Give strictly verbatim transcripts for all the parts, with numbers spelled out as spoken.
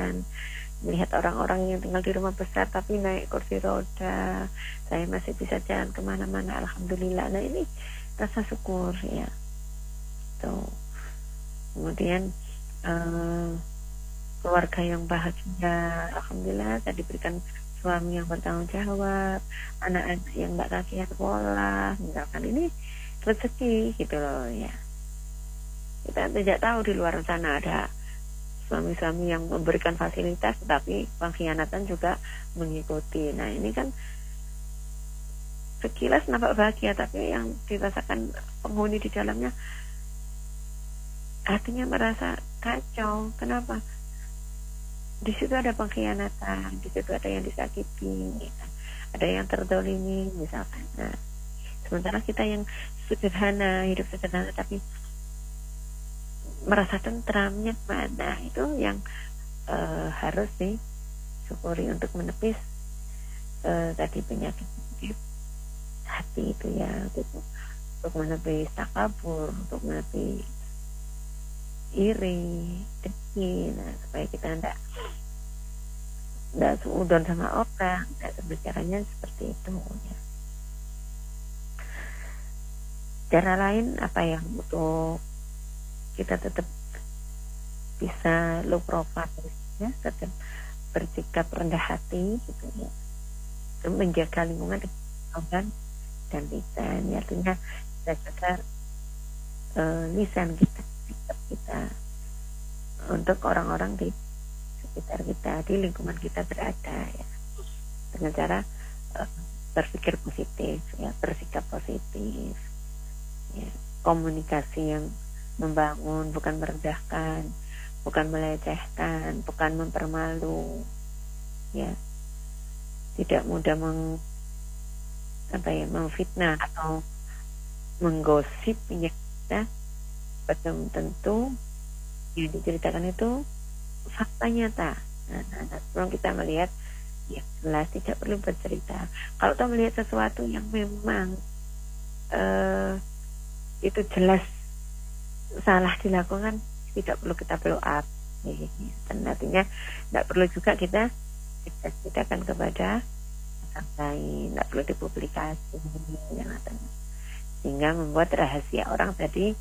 kasihan melihat orang-orang yang tinggal di rumah besar tapi naik kursi roda, saya masih bisa jalan kemana-mana, alhamdulillah. Nah ini rasa syukur ya. Tuh. Kemudian uh, keluarga yang bahagia, alhamdulillah saya diberikan suami yang bertanggung jawab, anak-anak yang nggak kasihan sekolah, misalkan ini rezeki gitu loh ya. Kita tidak tahu di luar sana ada suami-suami yang memberikan fasilitas tetapi pengkhianatan juga mengikuti. Nah ini kan sekilas nampak bahagia tapi yang dirasakan penghuni di dalamnya hatinya merasa kacau. Kenapa? Di situ ada pengkhianatan, di situ ada yang disakiti, ada yang terdolimi misalkan. Nah, sementara kita yang sederhana, hidup sederhana tapi merasa tentramnya mana, itu yang uh, harus disyukuri untuk menepis uh, tadi penyakit hati itu ya, untuk, untuk menepis takabur, untuk menepis iri, dengki, nah supaya kita tidak tidak seudon sama orang, tidak berbicaranya seperti itu ya. Cara lain apa yang untuk kita tetap bisa low profile ya, tetap bersikap rendah hati gitu ya, menjaga lingkungan dan dan lisan ya, artinya kita jaga uh, lisan kita, sikap kita untuk orang-orang di sekitar kita, di lingkungan kita berada ya, dengan cara uh, berpikir positif ya, bersikap positif ya, komunikasi yang membangun, bukan merendahkan, bukan melecehkan, bukan mempermalu ya, tidak mudah meng apa ya memfitnah atau menggosip ya, kita belum tentu yang diceritakan itu fakta nyata. Nah, nah, nah, sebelum kita melihat ya jelas tidak perlu bercerita. Kalau kita melihat sesuatu yang memang uh, itu jelas salah dilakukan, tidak perlu kita blow up ya, dan artinya tidak perlu juga kita kita ceritakan kepada orang lain, tidak perlu dipublikasi ya, sehingga membuat rahasia orang jadi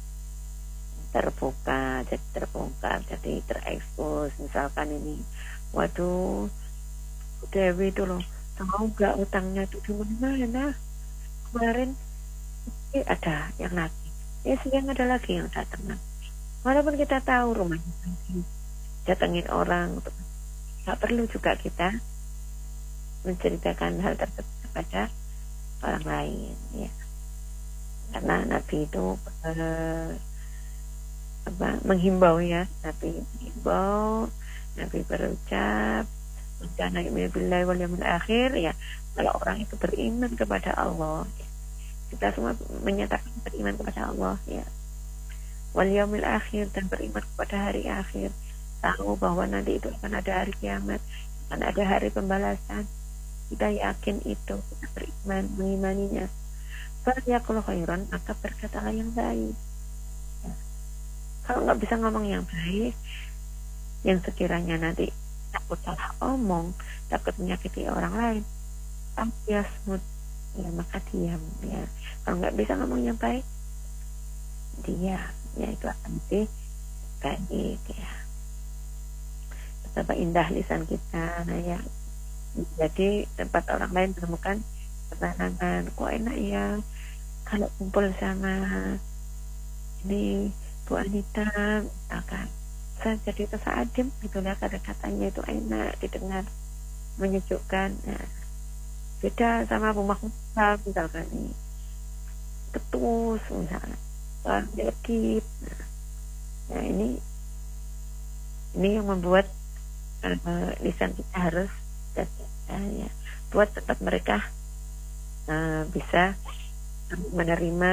terbuka, jadi terbongkar, jadi terekspos. Misalkan ini, waduh Dewi itu loh, tahu nggak utangnya itu di mana? Kemarin eh, ada yang lagi, eh siang ada lagi yang datang. Walaupun kita tahu rumahnya datangin orang, nggak perlu juga kita menceritakan hal tersebut kepada orang lain ya, karena Nabi itu eh, apa, menghimbau ya, Nabi menghimbau, Nabi berucap karena billahi wal yaumil akhir ya, kalau orang itu beriman kepada Allah ya, kita semua menyatakan beriman kepada Allah ya, wal yaumil akhir, dan beriman kepada hari akhir, tahu bahwa nanti itu akan ada hari kiamat, akan ada hari pembalasan, kita yakin itu, kita beriman mengimaninya. Fa'yaqul khairan, maka berkatalah yang baik ya. Kalau nggak bisa ngomong yang baik, yang sekiranya nanti takut salah omong, takut menyakiti orang lain, ambiasmut ya, maka diam ya. Kalau nggak bisa ngomong yang baik, diam ya, itu akan lebih baik ya. Betapa indah lisan kita nah ya, jadi tempat orang lain menemukan ketenangan. Kok enak ya kalau kumpul sama ini Bu Anita misalkan, saya jadi rasa adem gitu lah, kata-katanya itu enak didengar, menyejukkan. Nah, beda sama Bu Mahmud misalkan ini ketus misalnya, legit. Nah, nah ini ini yang membuat uh, lisan kita harus terjaga ya, buat tempat mereka uh, bisa menerima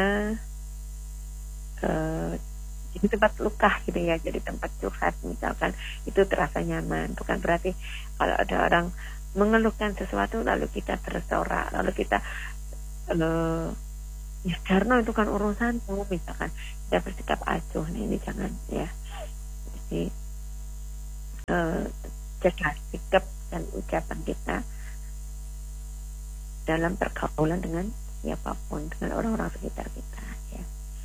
uh, jadi tempat luka gitu ya, jadi tempat curhat misalkan, itu terasa nyaman. Bukan berarti kalau ada orang mengeluhkan sesuatu lalu kita tersorak, lalu kita uh, ya karena itu kan urusanmu misalkan, kita bersikap acuh. Nah, ini jangan ya. Jadi uh, jaga sikap dan ucapan kita dalam pergaulan dengan siapapun, dengan orang-orang sekitar kita ya.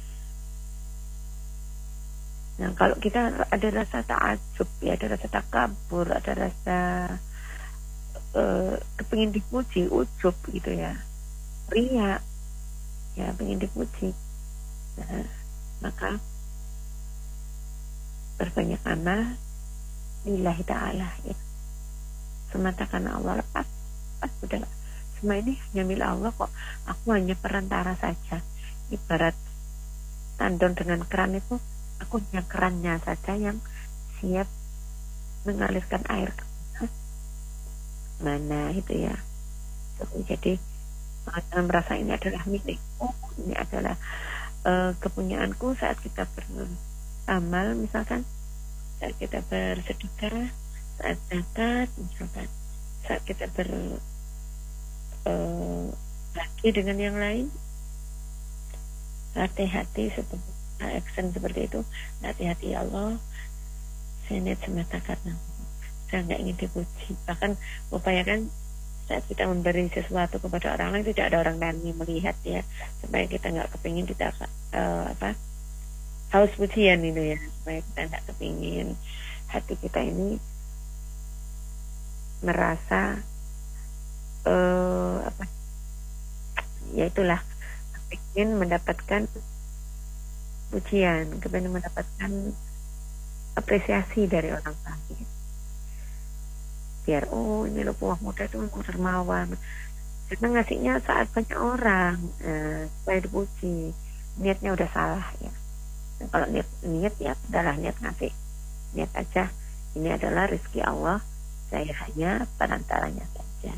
Nah, kalau kita ada rasa ta'ajub ya, ada rasa takabur, ada rasa uh, kepingin dipuji, ujub gitu ya, ria ya, pengen dipuji, nah, maka berbanyak amal lillahi ta'ala ya, semata karena Allah. Lepas lepas sudah, semua ini hanya milik Allah kok, aku hanya perantara saja. Ibarat tandon dengan keran itu, aku hanya kerannya saja yang siap mengalirkan air ke mana itu ya. Jadi jangan merasa ini adalah milikku, ini adalah uh, kepunyaanku. Saat kita beramal misalkan, saat kita bersedekah, saat zakat misalkan, saat kita ber uh, lagi dengan yang lain, hati-hati seperti action seperti itu, hati-hati ya Allah, saya niat semata karena saya nggak ingin dipuji. Bahkan upayakan saat kita memberi sesuatu kepada orang lain, tidak ada orang lain yang melihat ya, supaya kita nggak kepingin kita uh, apa haus pujian itu ya, supaya kita nggak kepingin hati kita ini merasa uh, apa ya, itulah, kepingin mendapatkan pujian, kepingin mendapatkan apresiasi dari orang lain. Biar oh ini loh puah muda itu dermawan, karena ngasihnya saat banyak orang, eh, supaya dipuji. Niatnya udah salah ya. Nah, kalau niat niat ya adalah niat ngasih, niat aja ini adalah rezeki Allah, saya hanya perantaranya saja.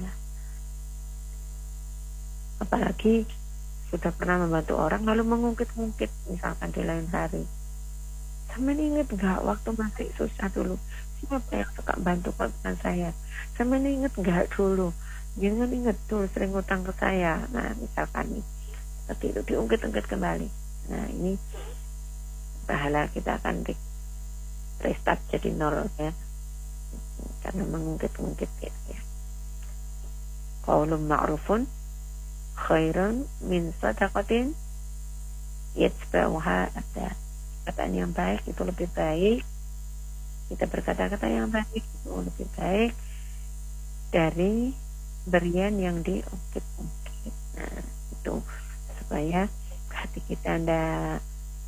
Apalagi sudah pernah membantu orang lalu mengungkit-ungkit misalkan di lain hari, sama inget nggak waktu masih susah dulu siapa yang suka bantu kalau bukan saya? Sama inget nggak dulu? Jangan inget tuh sering utang ke saya. Nah misalkan nih, seperti itu diungkit-ungkit kembali. Nah ini pahala kita akan restart jadi nol ya, karena mengungkit-ungkit gitu ya. Qaulun ma'rufun khairun min sadaqatin yatba'uha adha. Perkataan yang baik itu lebih baik, kita berkata-kata yang baik itu lebih baik dari berian yang diungkit-ungkit. Nah itu supaya hati kita tidak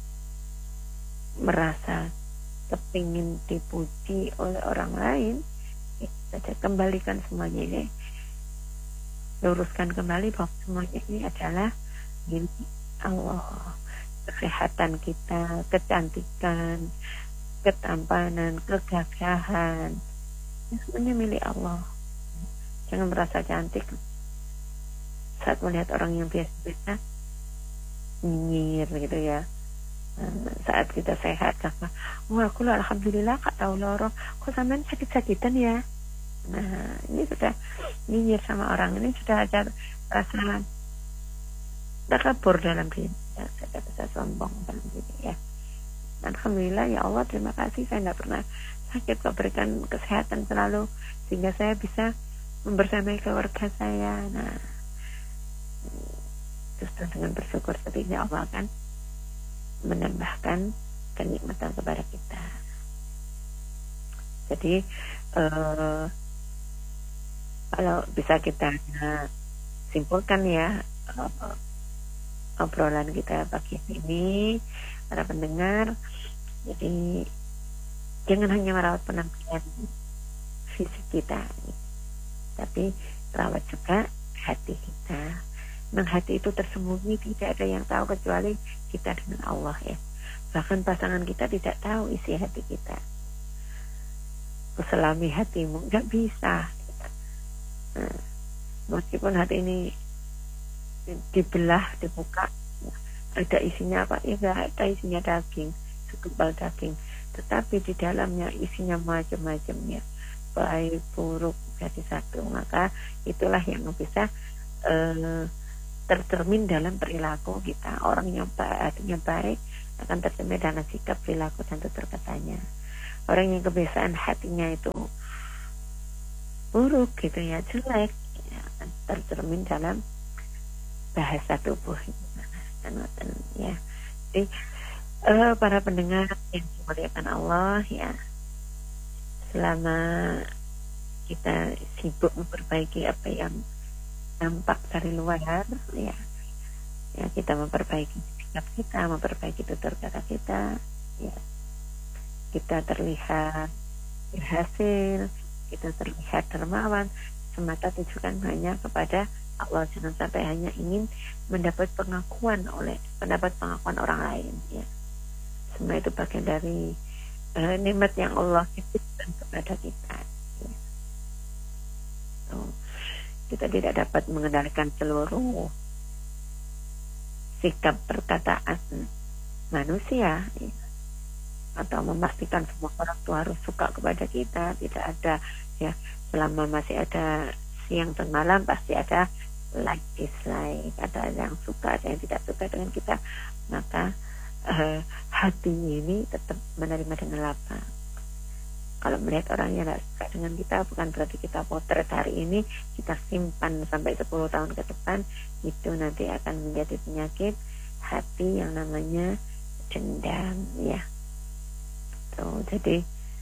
merasa kepingin dipuji oleh orang lain, kita kembalikan semuanya ini, luruskan kembali bahwa semuanya ini adalah milik Allah. Kesehatan kita, kecantikan, ketampanan, kegagahan, ini semuanya milik Allah. Jangan merasa cantik saat melihat orang yang biasa-biasa nyinyir gitu ya. Nah, saat kita sehat, kakak, wah aku lah alhamdulillah kak tahu loro, kok sampean sakit-sakitan ya. Nah ini sudah nyinyir sama orang, ini sudah ada rasa takabur dalam diri, ya, ada rasa sombong dalam diri ya. Alhamdulillah ya Allah, terima kasih saya nggak pernah sakit, kok berikan kesehatan selalu sehingga saya bisa membersamai keluarga saya. Nah justru dengan bersyukur seperti ini Allah akan menambahkan kenikmatan kepada kita. Jadi eh, kalau bisa kita simpulkan ya eh, obrolan kita pagi ini para pendengar, jadi jangan hanya merawat penampilan fisik kita, tapi rawat juga hati kita. Memang hati itu tersembunyi, tidak ada yang tahu kecuali kita dengan Allah ya. Bahkan pasangan kita tidak tahu isi hati kita. Keselami hatimu, nggak bisa. Nah, meskipun hati ini dibelah, dibuka, ada isinya apa? Ya nggak ada isinya daging, segumpal daging. Tetapi di dalamnya isinya macam-macamnya, baik buruk jadi satu. Maka itulah yang bisa uh, tercermin dalam perilaku kita. Orang yang hatinya baik akan tercermin dalam sikap, perilaku dan tutur katanya. Orang yang kebiasaan hatinya itu buruk gitu ya, jelek ya, tercermin dalam bahasa tubuh ya. Jadi uh, para pendengar yang dimuliakan Allah ya, selama kita sibuk memperbaiki apa yang nampak dari luar ya, ya kita memperbaiki sikap kita, memperbaiki tutur kata kita ya, kita terlihat berhasil, kita terlihat dermawan, semata tujukan hanya kepada Allah, jangan sampai hanya ingin mendapat pengakuan oleh mendapat pengakuan orang lain ya. Semua itu bagian dari uh, nikmat yang Allah titipkan kepada kita ya. So, kita tidak dapat mengendalikan seluruh sikap perkataan manusia ya, atau memastikan semua orang tua harus suka kepada kita, tidak ada ya. Selama masih ada siang dan malam pasti ada like dislike, ada yang suka, ada yang tidak suka dengan kita, maka uh, hati ini tetap menerima dengan lapang. Kalau melihat orang yang tidak suka dengan kita, bukan berarti kita potret hari ini, kita simpan sampai sepuluh tahun ke depan, itu nanti akan menjadi penyakit hati yang namanya dendam ya. Tuh, jadi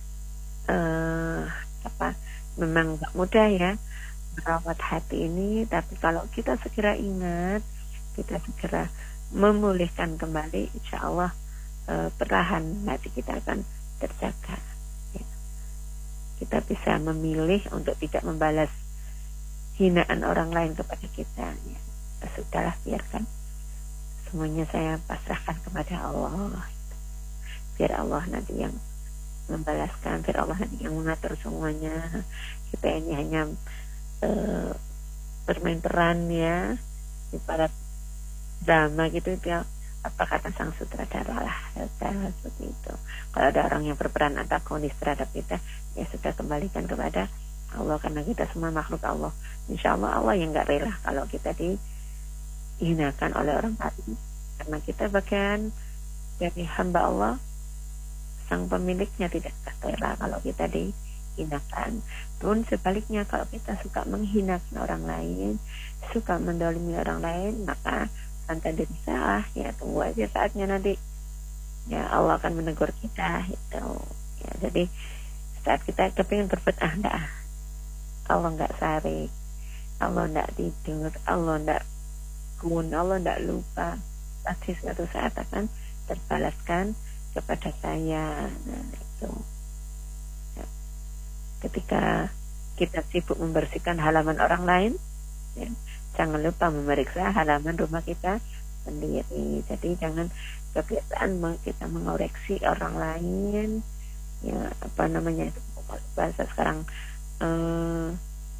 uh, apa memang gak mudah ya merawat hati ini, tapi kalau kita segera ingat, kita segera memulihkan kembali, insya Allah uh, perlahan hati kita akan terjaga ya. Kita bisa memilih untuk tidak membalas hinaan orang lain kepada kita ya. Sudahlah, biarkan semuanya saya pasrahkan kepada Allah, biar Allah nanti yang membalaskan, biar Allah nanti yang mengatur semuanya. Kita ini hanya uh, bermain peran ya, ibarat drama gitu ya, apa kata sang sutradara lah ya, seperti itu. Kalau ada orang yang berperan antagonis terhadap kita, ya sudah, kembalikan kepada Allah, karena kita semua makhluk Allah. Insya Allah Allah yang gak rela kalau kita dihinakan oleh orang lain, karena kita bagian dari hamba Allah. Sang pemiliknya tidak rela kalau kita dihinakan. Pun sebaliknya, kalau kita suka menghinakan orang lain, suka mendolimi orang lain, maka santai diri salah ya, tunggu aja saatnya nanti ya Allah akan menegur kita gitu ya. Jadi saat kita kepingin berbuat ah enggak, Allah enggak sarik, Allah enggak tidur, Allah enggak kun, Allah enggak lupa, pasti suatu saat akan terbalaskan kepada saya. Nah, itu ya. Ketika kita sibuk membersihkan halaman orang lain ya, jangan lupa memeriksa halaman rumah kita sendiri. Jadi jangan kebiasaan kita mengoreksi orang lain ya, apa namanya itu bahasa sekarang eh,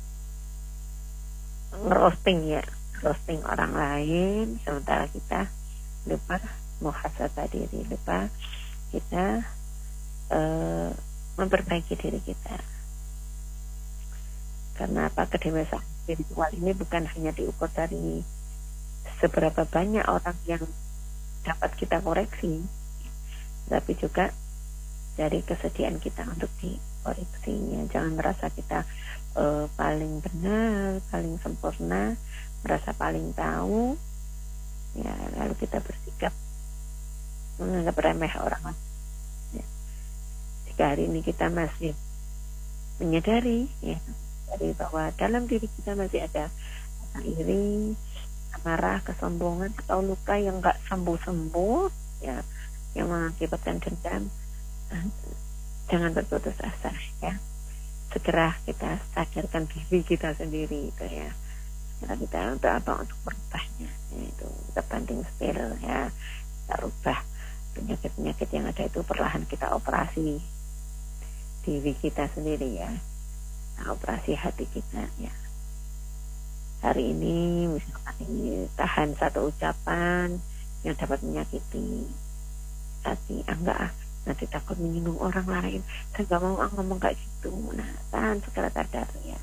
ngerosting ya, roasting orang lain, sementara kita lupa muhasabah diri, lupa kita uh, memperbaiki diri kita. Karena apa, kedewasaan spiritual ini bukan hanya diukur dari seberapa banyak orang yang dapat kita koreksi, tapi juga dari kesediaan kita untuk dikoreksinya. Jangan merasa kita uh, paling benar, paling sempurna, merasa paling tahu ya, lalu kita bersikap menganggap remeh orang lain ya. Jika hari ini kita masih menyadari ya, dari bahwa dalam diri kita masih ada rasa iri, amarah, kesombongan atau luka yang gak sembuh-sembuh ya, yang mengakibatkan dendam, jangan berputus asa ya. Segera kita sadarkan diri kita sendiri itu ya. Segera kita untuk apa, untuk merubahnya ya, itu kita banting setir ya, kita rubah penyakit-penyakit yang ada itu, perlahan kita operasi diri kita sendiri ya. Nah, operasi hati kita ya. Hari ini misalkan ini tahan satu ucapan yang dapat menyakiti hati, ah enggak ah, nanti takut menyinggung orang lain, saya gak mau ah, ngomong kayak gitu. Nah, tahan, segera sadar ya.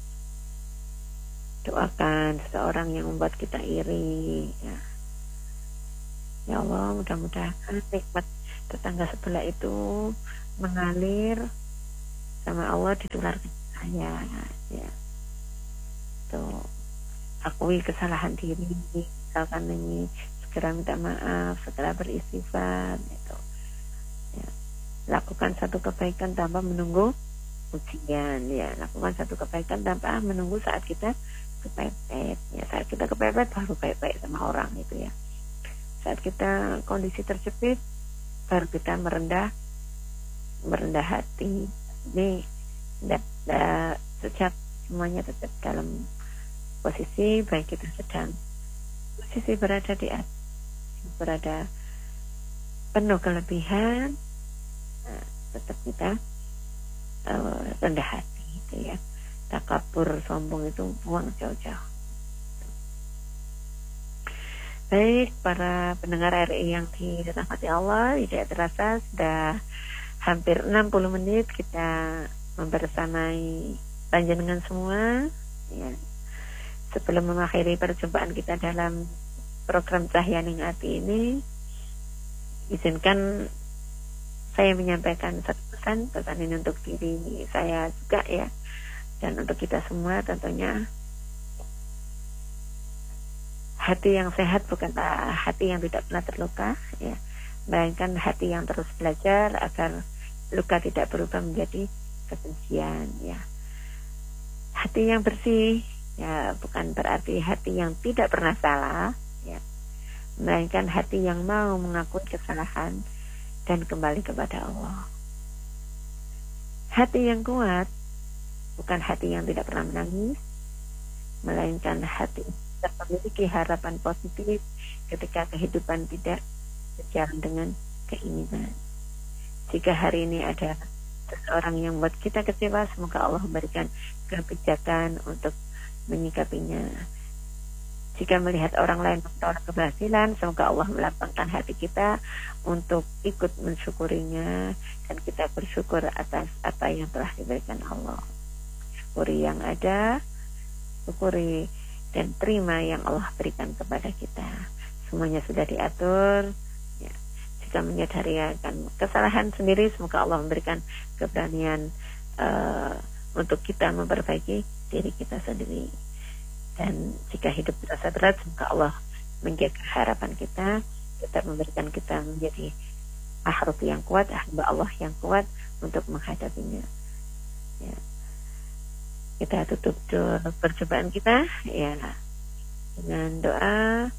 Doakan seseorang yang membuat kita iri ya. Ya Allah, mudah-mudahan nikmat tetangga sebelah itu mengalir sama Allah ditularkan ya, ya. Tuh, akui kesalahan diri, misalkan ini segera minta maaf, segera beristighfar, gitu. Ya. Lakukan satu kebaikan tanpa menunggu ujian, ya. Lakukan satu kebaikan tanpa menunggu saat kita kepepet, ya. Saat kita kepepet baru baik-baik sama orang, gitu ya. Saat kita kondisi terjepit, baru kita merendah, merendah hati. Ini tidak sejak semuanya tetap dalam posisi, baik kita sedang posisi berada di atas, berada penuh kelebihan, nah, tetap kita uh, rendah hati, gitu ya. Takabur, sombong itu buang jauh-jauh. Baik, para pendengar R I yang dirahmati Allah, tidak terasa sudah hampir enam puluh menit kita membersamai panjenengan semua, ya. Sebelum mengakhiri perjumpaan kita dalam program Cahyaning Ati ini, izinkan saya menyampaikan satu pesan. Pesan ini untuk diri saya juga, ya, dan untuk kita semua tentunya. Hati yang sehat bukanlah hati yang tidak pernah terluka, ya, melainkan hati yang terus belajar agar luka tidak berubah menjadi kebencian, ya. Hati yang bersih, ya, bukan berarti hati yang tidak pernah salah, ya, melainkan hati yang mau mengakui kesalahan dan kembali kepada Allah. Hati yang kuat bukan hati yang tidak pernah menangis, melainkan hati yang memiliki harapan positif ketika kehidupan tidak berjalan dengan keinginan. Jika hari ini ada seseorang yang membuat kita kecewa, semoga Allah memberikan kebijakan untuk menyikapinya. Jika melihat orang lain menolak keberhasilan, semoga Allah melapangkan hati kita untuk ikut mensyukurinya, dan kita bersyukur atas apa yang telah diberikan Allah. Syukuri yang ada, syukuri dan terima yang Allah berikan kepada kita. Semuanya sudah diatur, ya. Jika menyadari akan kesalahan sendiri, semoga Allah memberikan keberanian uh, untuk kita memperbaiki diri kita sendiri. Dan jika hidup terasa berat, semoga Allah menjaga harapan kita, tetap memberikan kita menjadi makhluk yang kuat, hamba Allah yang kuat untuk menghadapinya, ya. Kita tutup doa percobaan kita, ya, dengan doa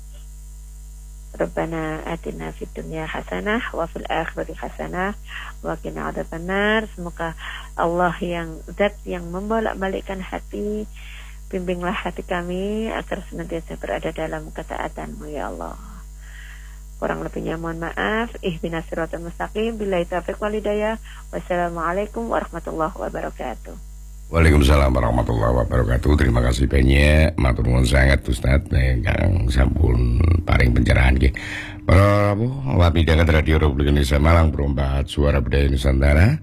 Rabbana atina fid dunya hasanah wa fil akhirati hasanah wa qina adzabannar. Semoga Allah yang zat yang membolak-balikkan hati, bimbinglah hati kami agar senantiasa berada dalam ketaatan-Mu, ya Allah. Kurang lebihnya mohon maaf. Ihdinas siratal mustaqim. Billahi taufiq wal hidayah. Wassalamualaikum warahmatullahi wabarakatuh. Waalaikumsalam warahmatullahi wabarakatuh. Terima kasih banyak, matur nuwun sangat Ustaz ingkang sampun paring pencerahan nggih. Para rawuh wabidhangan Radio Republik Indonesia Malang Perompak Suara Budaya Nusantara.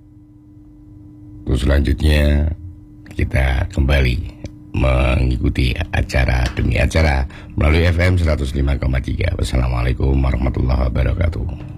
Terus selanjutnya kita kembali mengikuti acara demi acara melalui F M seratus lima koma tiga. Wassalamualaikum warahmatullahi wabarakatuh.